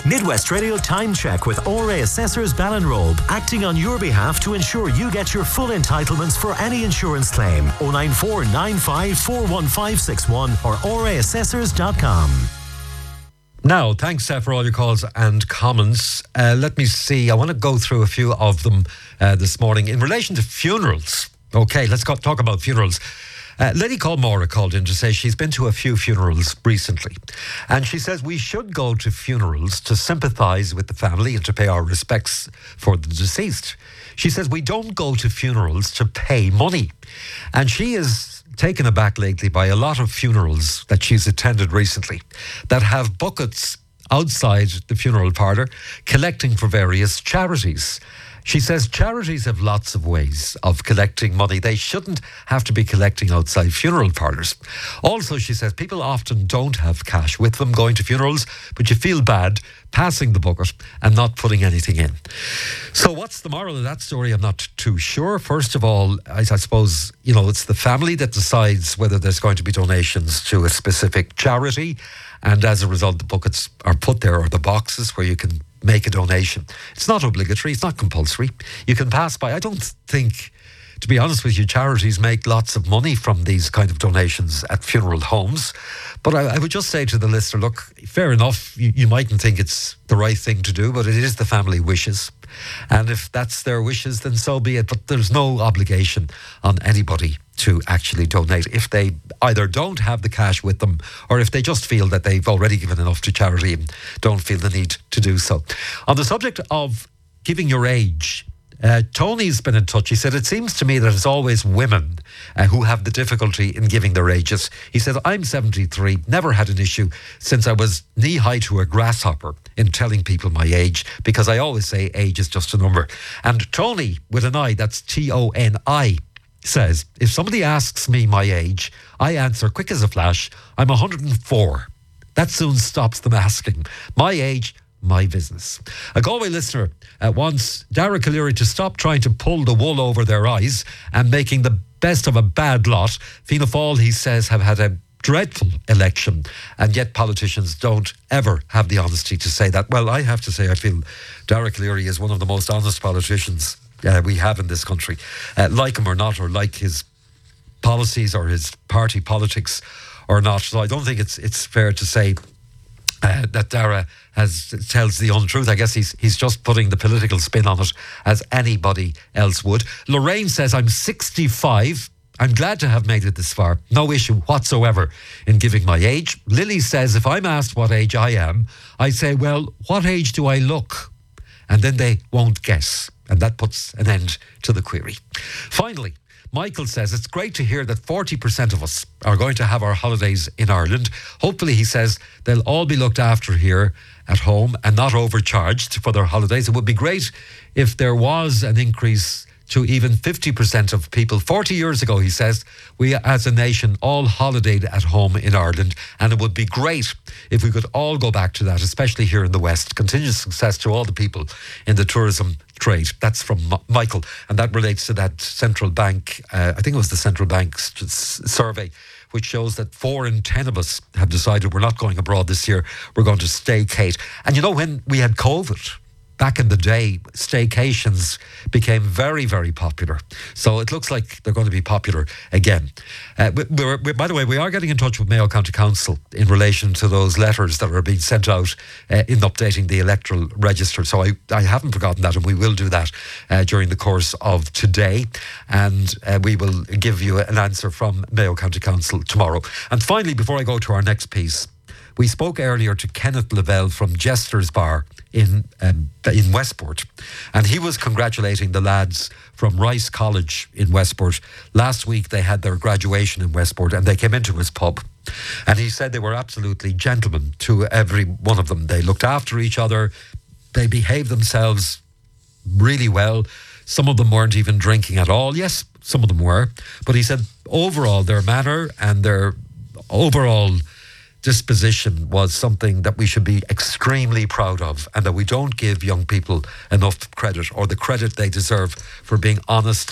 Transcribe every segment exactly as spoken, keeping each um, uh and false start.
Midwest Radio Time Check with O R A Assessors Ballinrobe, acting on your behalf to ensure you get your full entitlements for any insurance claim. oh nine four nine five four one five six one or o r a assessors dot com. Now, thanks uh, for all your calls and comments. Uh, let me see. I want to go through a few of them uh, this morning in relation to funerals. Okay, let's go, talk about funerals. Uh, a lady called Maura called in to say she's been to a few funerals recently. And she says we should go to funerals to sympathise with the family and to pay our respects for the deceased. She says we don't go to funerals to pay money. And she is taken aback lately by a lot of funerals that she's attended recently that have buckets outside the funeral parlour collecting for various charities. She says charities have lots of ways of collecting money. They shouldn't have to be collecting outside funeral parlours. Also, she says people often don't have cash with them going to funerals, but you feel bad passing the bucket and not putting anything in. So what's the moral of that story? I'm not too sure. First of all, I, I suppose, you know, it's the family that decides whether there's going to be donations to a specific charity. And as a result, the buckets are put there, or the boxes where you can make a donation. It's not obligatory. It's not compulsory. You can pass by. I don't think, to be honest with you, charities make lots of money from these kind of donations at funeral homes. But I, I would just say to the listener, look, fair enough, you, you mightn't think it's the right thing to do, but it is the family wishes. And if that's their wishes, then so be it. But there's no obligation on anybody to actually donate if they either don't have the cash with them or if they just feel that they've already given enough to charity and don't feel the need to do so. On the subject of giving your age, uh, Tony's been in touch. He said, it seems to me that it's always women uh, who have the difficulty in giving their ages. He said, I'm seventy-three, never had an issue since I was knee-high to a grasshopper in telling people my age, because I always say age is just a number. And Tony, with an I, that's T O N I, says, if somebody asks me my age, I answer quick as a flash, I'm one hundred four. That soon stops them asking. My age, my business. A Galway listener uh, wants Dara Calleary to stop trying to pull the wool over their eyes and making the best of a bad lot. Fianna Fáil, he says, have had a dreadful election, and yet politicians don't ever have the honesty to say that. Well, I have to say, I feel Dara Calleary is one of the most honest politicians Uh, we have in this country, uh, like him or not, or like his policies or his party politics or not. So I don't think it's it's fair to say uh, that Dara has tells the untruth. I guess he's he's just putting the political spin on it as anybody else would. Lorraine says, I'm sixty-five. I'm glad to have made it this far. No issue whatsoever in giving my age. Lily says, if I'm asked what age I am, I say, well, what age do I look? And then they won't guess. And that puts an end to the query. Finally, Michael says, it's great to hear that forty percent of us are going to have our holidays in Ireland. Hopefully, he says, they'll all be looked after here at home and not overcharged for their holidays. It would be great if there was an increase to even fifty percent of people. forty years ago, he says, we as a nation all holidayed at home in Ireland, and it would be great if we could all go back to that, especially here in the West. Continued success to all the people in the tourism trade. That's from M- Michael, and that relates to that central bank, uh, I think it was the central bank's survey, which shows that four in ten of us have decided we're not going abroad this year, we're going to staycate. And you know, when we had COVID, back in the day, staycations became very, very popular. So it looks like they're going to be popular again. Uh, we're, we're, by the way, we are getting in touch with Mayo County Council in relation to those letters that are being sent out uh, in updating the electoral register. So I, I haven't forgotten that, and we will do that uh, during the course of today. And uh, we will give you an answer from Mayo County Council tomorrow. And finally, before I go to our next piece, we spoke earlier to Kenneth Lavelle from Jester's Bar in um, in Westport, and he was congratulating the lads from Rice College in Westport. Last week they had their graduation in Westport, and they came into his pub, and he said they were absolutely gentlemen to every one of them. They looked after each other, they behaved themselves really well. Some of them weren't even drinking at all. Yes, some of them were, but he said overall their manner and their overall disposition was something that we should be extremely proud of, and that we don't give young people enough credit or the credit they deserve for being honest,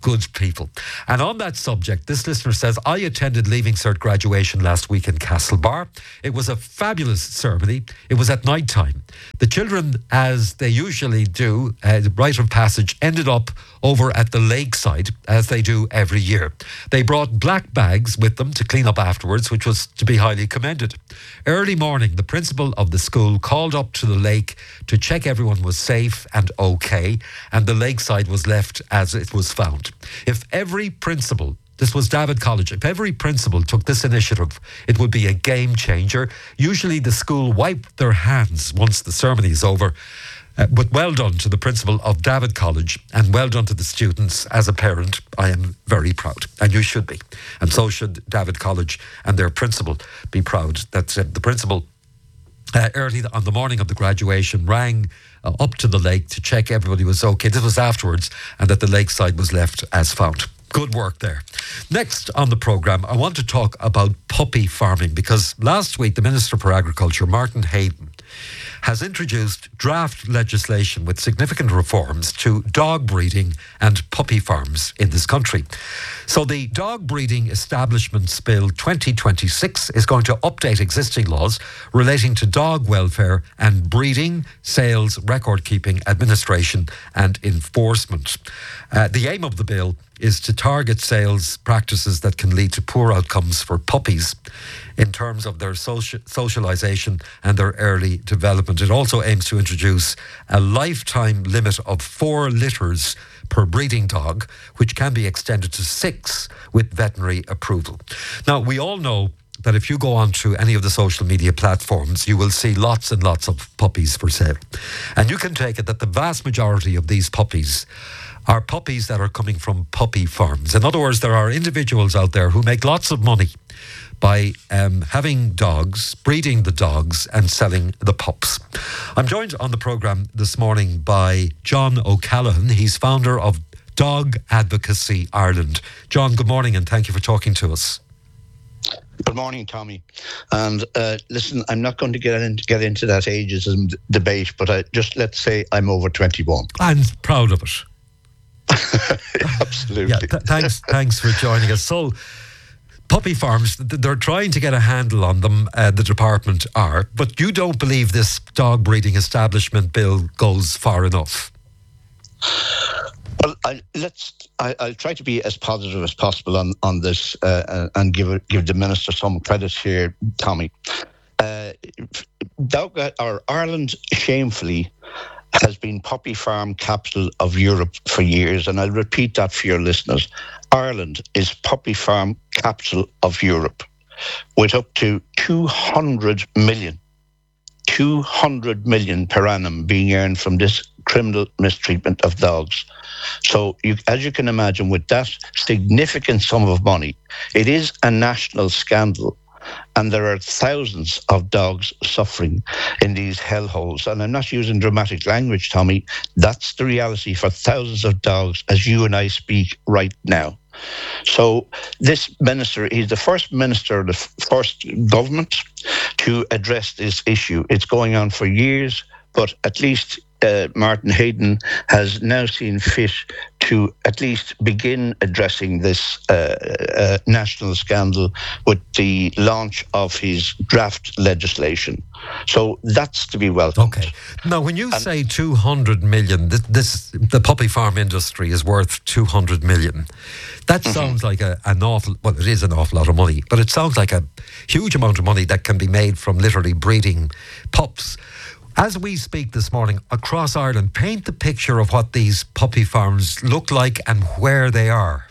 good people. And on that subject, this listener says, I attended Leaving Cert graduation last week in Castlebar. It was a fabulous ceremony. It was at night time. The children, as they usually do, uh, the rite of passage, ended up over at the lakeside, as they do every year. They brought black bags with them to clean up afterwards, which was to be highly commended. Early morning, the principal of the school called up to the lake to check everyone was safe and okay, and the lakeside was left as it was found. If every principal, this was David College, if every principal took this initiative, it would be a game changer. Usually the school wipe their hands once the ceremony is over. Uh, but well done to the principal of David College, and well done to the students. As a parent, I am very proud, and you should be. And so should David College and their principal be proud that uh, the principal uh, early on the morning of the graduation rang uh, up to the lake to check everybody was okay. This was afterwards, and that the lakeside was left as found. Good work there. Next on the programme, I want to talk about puppy farming, because last week the Minister for Agriculture, Martin Hayden, has introduced draft legislation with significant reforms to dog breeding and puppy farms in this country. So the Dog Breeding Establishments Bill twenty twenty-six is going to update existing laws relating to dog welfare and breeding, sales, record keeping, administration and enforcement. Uh, the aim of the bill is to target sales practices that can lead to poor outcomes for puppies in terms of their social, socialisation and their early development. It also aims to introduce a lifetime limit of four litters per breeding dog, which can be extended to six with veterinary approval. Now, we all know that if you go onto any of the social media platforms, you will see lots and lots of puppies for sale. And you can take it that the vast majority of these puppies are puppies that are coming from puppy farms. In other words, there are individuals out there who make lots of money by um, having dogs, breeding the dogs and selling the pups. I'm joined on the programme this morning by John O'Callaghan. He's founder of Dog Advocacy Ireland. John, good morning and thank you for talking to us. Good morning, Tommy. And uh, listen, I'm not going to get into, get into that ageism d- debate, but I, just let's say I'm over twenty-one. I'm proud of it. Absolutely. Yeah, th- thanks, thanks for joining us. So, puppy farms, they're trying to get a handle on them, uh, the department are, but you don't believe this dog breeding establishment bill goes far enough? Well, I, let's. I, I'll try to be as positive as possible on on this, uh, and give it, give the minister some credit here, Tommy. Uh, dog, or Ireland, shamefully, has been puppy farm capital of Europe for years, and I'll repeat that for your listeners. Ireland is puppy farm capital of Europe, with up to two hundred million, two hundred million per annum being earned from this criminal mistreatment of dogs. So, you, as you can imagine, with that significant sum of money, it is a national scandal. And there are thousands of dogs suffering in these hellholes. And I'm not using dramatic language, Tommy. That's the reality for thousands of dogs as you and I speak right now. So this minister, he's the first minister, the first government to address this issue. It's going on for years, but at least uh, Martin Hayden has now seen fit to at least begin addressing this uh, uh, national scandal with the launch of his draft legislation. So that's to be welcomed. Okay. Now, when you and, say two hundred million, this, this the puppy farm industry is worth two hundred million. That sounds mm-hmm. like a, an awful, well, it is an awful lot of money, but it sounds like a huge amount of money that can be made from literally breeding pups. As we speak this morning, across Ireland, paint the picture of what these puppy farms look like and where they are.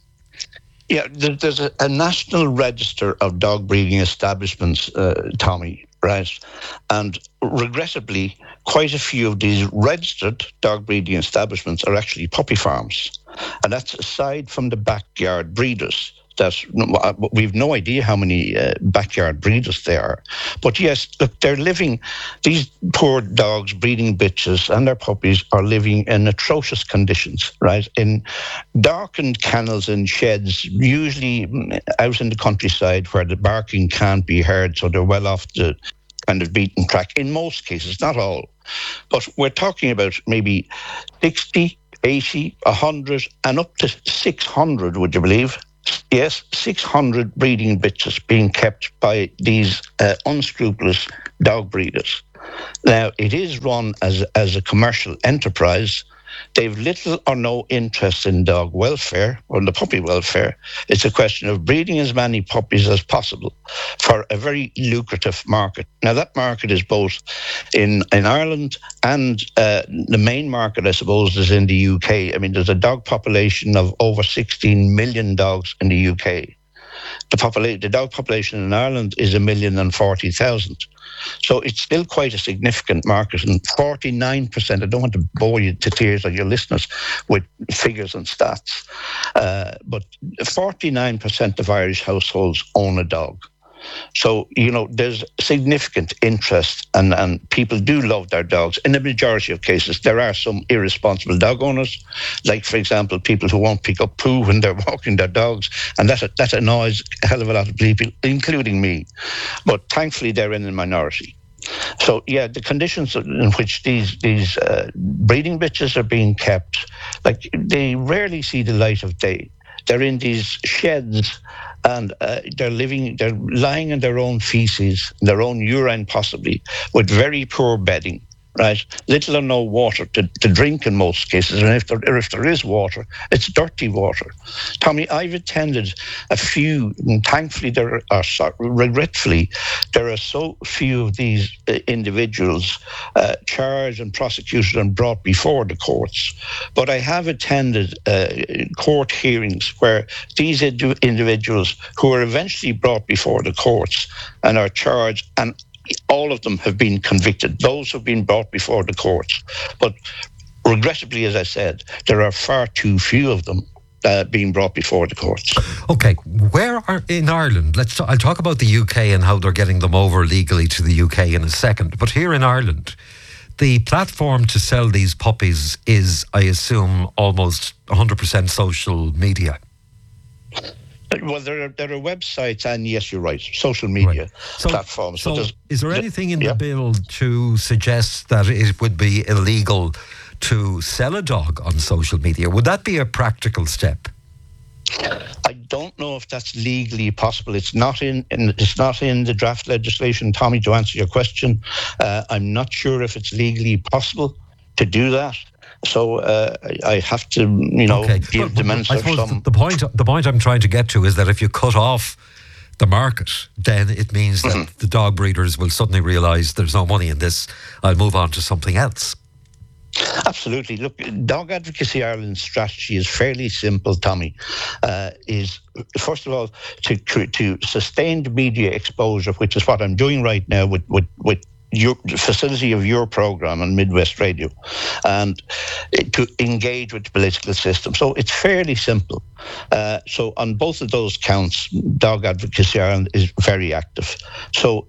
Yeah, there, there's a, a national register of dog breeding establishments, uh, Tommy, right? And regrettably, quite a few of these registered dog breeding establishments are actually puppy farms. And that's aside from the backyard breeders. That we've no idea how many uh, backyard breeders there are. But yes, look, they're living, these poor dogs, breeding bitches and their puppies are living in atrocious conditions, right? In darkened kennels and sheds, usually out in the countryside where the barking can't be heard, so they're well off the kind of beaten track. In most cases, not all. But we're talking about maybe sixty eighty, one hundred, and up to six hundred, would you believe? Yes, six hundred breeding bitches being kept by these uh, unscrupulous dog breeders. Now, it is run as, as a commercial enterprise. They've little or no interest in dog welfare or in the puppy welfare. It's a question of breeding as many puppies as possible for a very lucrative market. Now, that market is both in, in Ireland and uh, the main market, I suppose, is in the U K. I mean, there's a dog population of over sixteen million dogs in the U K. The, popula- the dog population in Ireland is a million and forty thousand. So it's still quite a significant market. And forty-nine percent, I don't want to bore you to tears or your listeners with figures and stats, uh, but forty-nine percent of Irish households own a dog. So, you know, there's significant interest, and, and people do love their dogs. In the majority of cases, there are some irresponsible dog owners, like, for example, people who won't pick up poo when they're walking their dogs, and that, that annoys a hell of a lot of people, including me. But thankfully, they're in the minority. So, yeah, the conditions in which these these uh, breeding bitches are being kept, like, they rarely see the light of day. They're in these sheds, and uh, they're living, they're lying in their own feces, their own urine possibly, with very poor bedding, right? Little or no water to, to drink in most cases, and if there, if there is water, it's dirty water. Tommy, I've attended a few, and thankfully there are, regretfully, there are so few of these uh, individuals uh, charged and prosecuted and brought before the courts. But I have attended uh, court hearings where these ind- individuals who are eventually brought before the courts and are charged, and all of them have been convicted. Those have been brought before the courts. But regrettably, as I said, there are far too few of them uh, being brought before the courts. Okay, where are in Ireland? Let's. T- I'll talk about the U K and how they're getting them over legally to the U K in a second. But here in Ireland, the platform to sell these puppies is, I assume, almost one hundred percent social media. Well, there are there are websites, and yes, you're right, social media right. so, platforms. So, so is there anything in yeah. the bill to suggest that it would be illegal to sell a dog on social media? Would that be a practical step? I don't know if that's legally possible. It's not in, in it's not in the draft legislation, Tommy. To answer your question, uh, I'm not sure if it's legally possible to do that. So uh, I have to, you know, okay. give but, the minister I some... The point, the point I'm trying to get to is that if you cut off the market, then it means that mm-hmm. the dog breeders will suddenly realise there's no money in this. I'll move on to something else. Absolutely. Look, Dog Advocacy Ireland's strategy is fairly simple, Tommy. Uh, is first of all to to sustain the media exposure, which is what I'm doing right now with with with. Your the facility of your program on Midwest Radio, and to engage with the political system. So it's fairly simple. Uh, so on both of those counts, Dog Advocacy Ireland is very active. So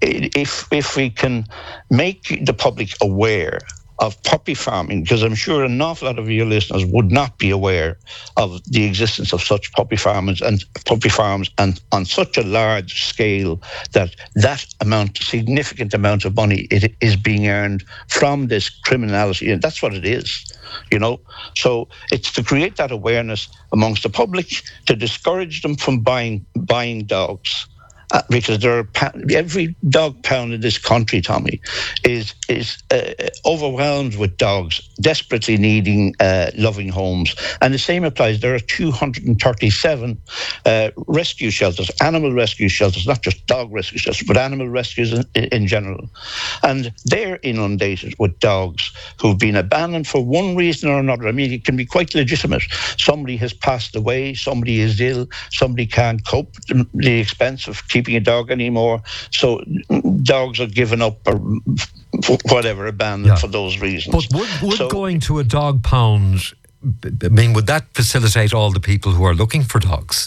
if if we can make the public aware of puppy farming, because I'm sure an awful lot of your listeners would not be aware of the existence of such puppy farms and puppy farms, and on such a large scale that that amount, significant amount of money it is being earned from this criminality, and that's what it is, you know. So it's to create that awareness amongst the public, to discourage them from buying buying dogs. Uh, because there are every dog pound in this country, Tommy, is is uh, overwhelmed with dogs desperately needing uh, loving homes. And the same applies. There are two hundred thirty-seven uh, rescue shelters, animal rescue shelters, not just dog rescue shelters, but animal rescues in, in general. And they're inundated with dogs who've been abandoned for one reason or another. I mean, it can be quite legitimate. Somebody has passed away, somebody is ill, somebody can't cope with the expense of keeping a dog anymore, so dogs are given up or whatever, abandoned yeah. for those reasons. But would, would so, going to a dog pound, I mean, would that facilitate all the people who are looking for dogs?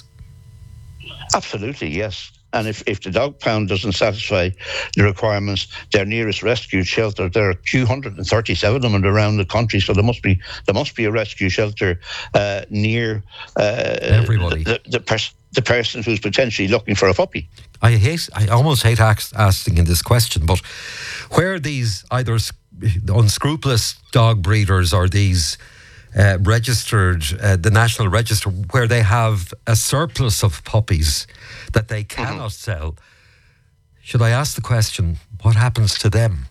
Absolutely, yes. And if, if the dog pound doesn't satisfy the requirements, their nearest rescue shelter, there are two hundred thirty-seven of them around the country, so there must be there must be a rescue shelter uh, near uh, everybody. The, the, pers- the person who's potentially looking for a puppy. I hate, I almost hate ask, asking in this question, but where these either unscrupulous dog breeders or these uh, registered, uh, the National Register, where they have a surplus of puppies that they cannot mm-hmm. sell. Should I ask the question, what happens to them?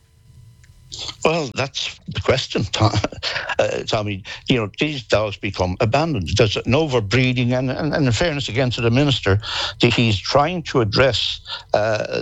Well, that's the question, Tom, uh, Tommy. You know, these dogs become abandoned. There's an overbreeding, and, and, and in fairness again to the minister, he's trying to address uh,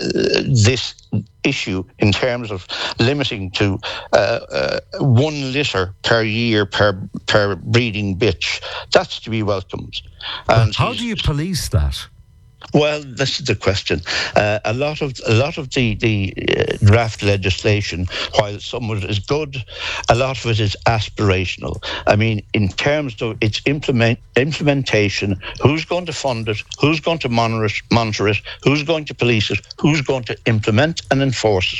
this issue in terms of limiting to uh, uh, one litter per year per per breeding bitch. That's to be welcomed. And how do you police that? Well, this is the question. Uh, a lot of a lot of the the uh, draft legislation, while some of it is good, a lot of it is aspirational. I mean, in terms of its implement implementation, who's going to fund it? Who's going to monitor it? Monitor it? Who's going to police it? Who's going to implement and enforce it?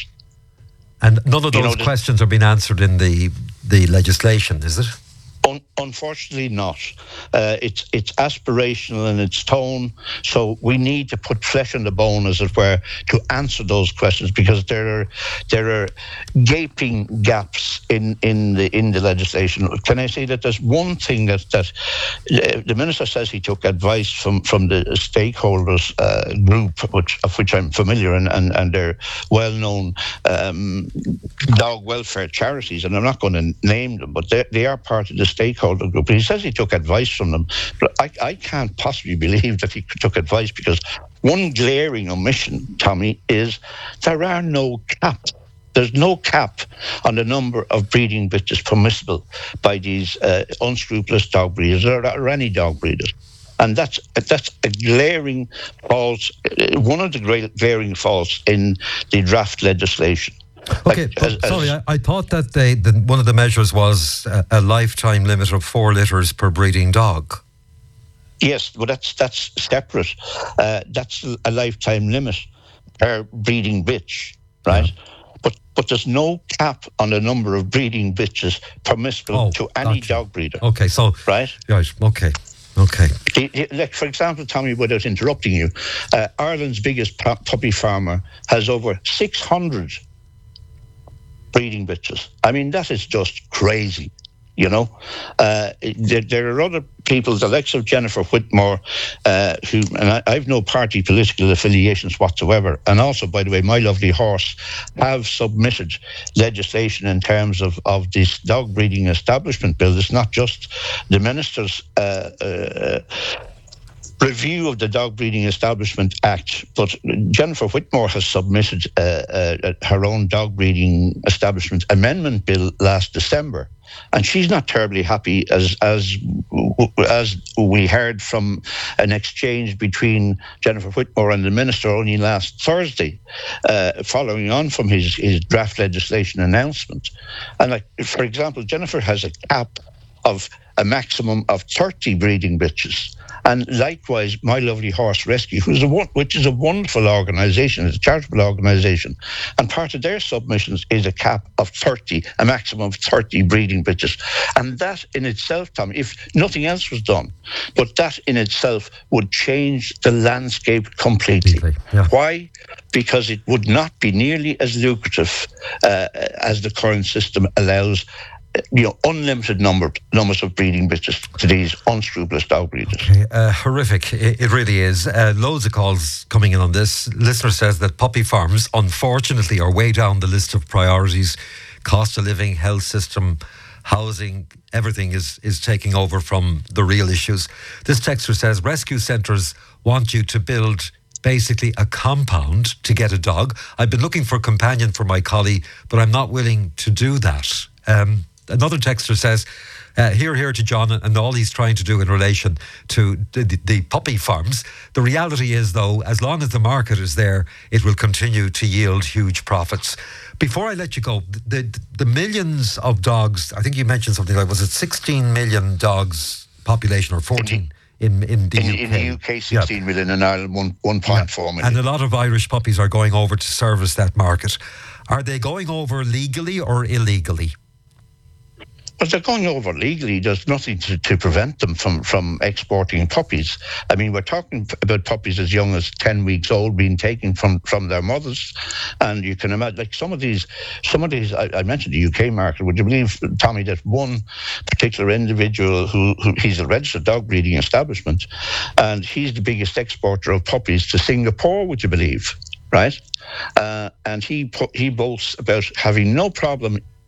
And none of those you know, questions are being answered in the the legislation, is it? Un- unfortunately not. Uh, it's it's aspirational in its tone, so we need to put flesh on the bone, as it were, to answer those questions, because there are there are gaping gaps in, in the in the legislation. Can I say that there's one thing that that uh, the minister says he took advice from, from the stakeholders uh, group, which of which I'm familiar, and and, and they're well-known um, dog welfare charities, and I'm not going to name them, but they they are part of the stakeholder group. He says he took advice from them, but I, I can't possibly believe that he took advice, because one glaring omission, Tommy, is there are no caps. There's no cap on the number of breeding bitches permissible by these uh, unscrupulous dog breeders, or, or any dog breeders. And that's that's a glaring false, one of the great glaring faults in the draft legislation. Okay, like, but, as, sorry, as, I, I thought that they, the, one of the measures was a, a lifetime limit of four litters per breeding dog. Yes, but that's that's separate. Uh, that's a lifetime limit per breeding bitch, right? Yeah. But but there's no cap on the number of breeding bitches permissible oh, to any gotcha. dog breeder. Okay, so right, right, okay. Okay. The, the, like, for example, Tommy, without interrupting you, uh, Ireland's biggest puppy farmer has over six hundred breeding bitches. I mean, that is just crazy, you know. Uh, there, there are other people, the likes of Jennifer Whitmore, uh, who, and I, I've no party political affiliations whatsoever, and also, by the way, My Lovely Horse have submitted legislation in terms of, of this dog breeding establishment bill. It's not just the minister's uh, uh, review of the Dog Breeding Establishment Act, but Jennifer Whitmore has submitted uh, uh, her own dog breeding establishment amendment bill last December, and she's not terribly happy, as as as we heard from an exchange between Jennifer Whitmore and the minister only last Thursday, uh, following on from his his draft legislation announcement. And like, for example, Jennifer has a cap of a maximum of thirty breeding bitches. And likewise, My Lovely Horse Rescue, who's a, which is a wonderful organisation, it's a charitable organisation, and part of their submissions is a cap of thirty, a maximum of thirty breeding bitches. And that in itself, Tom, if nothing else was done, but that in itself would change the landscape completely. Yeah. Why? Because it would not be nearly as lucrative uh, as the current system allows, you know, unlimited number numbers of breeding bitches to these unscrupulous dog breeders. Okay, uh, horrific. It, it really is. Uh, loads of calls coming in on this. Listener says that puppy farms, unfortunately, are way down the list of priorities. Cost of living, health system, housing, everything is, is taking over from the real issues. This texter says rescue centres want you to build basically a compound to get a dog. I've been looking for a companion for my collie, but I'm not willing to do that. Um, Another texter says, uh, here, here to John and all he's trying to do in relation to the, the, the puppy farms. The reality is, though, as long as the market is there, it will continue to yield huge profits. Before I let you go, the, the millions of dogs, I think you mentioned something like, was it sixteen million dogs population or fourteen? In, in, the in, U K. In the U K, sixteen yeah. million, in Ireland, one, one point four yeah. million. And a lot of Irish puppies are going over to service that market. Are they going over legally or illegally? But they're going over legally. There's nothing to, to prevent them from, from exporting puppies. I mean, we're talking about puppies as young as ten weeks old being taken from, from their mothers. And you can imagine, like some of these, some of these, I, I mentioned the U K market. Would you believe, Tommy, that one particular individual who, who he's a registered dog breeding establishment, and he's the biggest exporter of puppies to Singapore, would you believe? Right? Uh, and he he boasts about having no problem